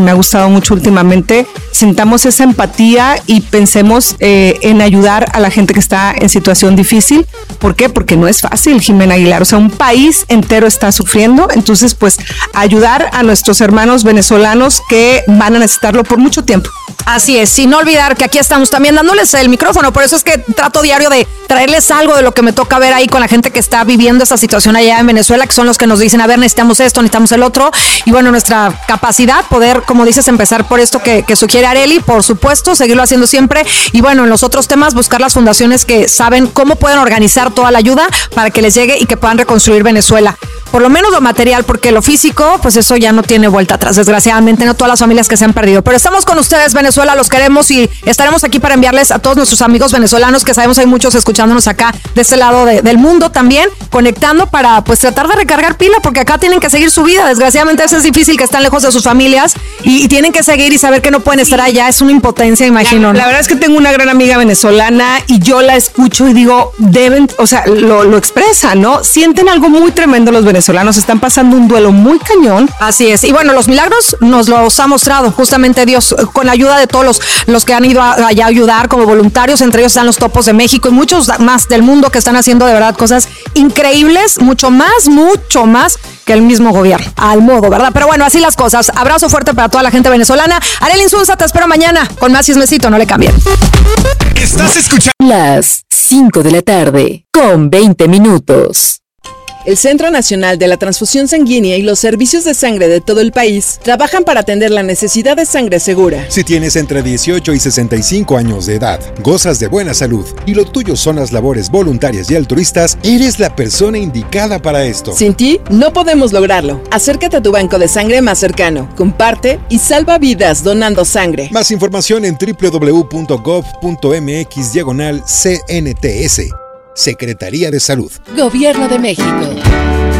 me ha gustado mucho últimamente. Sintamos esa empatía y pensemos en ayudar a la gente que está en situación difícil. ¿Por qué? Porque no es fácil, Jimena Aguilar. O sea, un país entero está sufriendo. Entonces, pues, ayudar a nuestros hermanos venezolanos que van a necesitarlo por mucho tiempo. Así es, sin olvidar que aquí estamos también dándoles el micrófono, por eso es que trato diario de traerles algo de lo que me toca ver ahí con la gente que está viviendo esta situación allá en Venezuela, que son los que nos dicen, a ver, necesitamos esto, necesitamos el otro, y bueno, nuestra capacidad, poder, como dices, empezar por esto que sugiere Arely, por supuesto, seguirlo haciendo siempre, y bueno, en los otros temas, buscar las fundaciones que saben cómo pueden organizar toda la ayuda para que les llegue y que puedan reconstruir Venezuela. Por lo menos lo material, porque lo físico, pues eso ya no tiene vuelta atrás, desgraciadamente, no todas las familias que se han perdido. Pero estamos con ustedes, Venezuela, los queremos y estaremos aquí para enviarles a todos nuestros amigos venezolanos, que sabemos hay muchos escuchándonos acá de este lado del mundo también, conectando para pues tratar de recargar pila, porque acá tienen que seguir su vida. Desgraciadamente eso es difícil, que están lejos de sus familias y tienen que seguir y saber que no pueden estar allá. Es una impotencia, imagino, ¿no? La verdad es que tengo una gran amiga venezolana y yo la escucho y digo, deben, o sea, lo expresa, ¿no? Sienten algo muy tremendo los venezolanos, están pasando un duelo muy cañón. Así es, y bueno, los milagros nos los ha mostrado justamente Dios, con ayuda de todos los que han ido allá a ayudar como voluntarios, entre ellos están los Topos de México y muchos más del mundo que están haciendo de verdad cosas increíbles, mucho más que el mismo gobierno, al modo, ¿verdad? Pero bueno, así las cosas. Abrazo fuerte para toda la gente venezolana. Arely Insunza, te espero mañana con más chismecito, no le cambien. Estás escuchando las 5 de la tarde con 20 minutos. El Centro Nacional de la Transfusión Sanguínea y los servicios de sangre de todo el país trabajan para atender la necesidad de sangre segura. Si tienes entre 18 y 65 años de edad, gozas de buena salud y lo tuyo son las labores voluntarias y altruistas, eres la persona indicada para esto. Sin ti, no podemos lograrlo. Acércate a tu banco de sangre más cercano, comparte y salva vidas donando sangre. Más información en www.gov.mx/CNTS. Secretaría de Salud. Gobierno de México.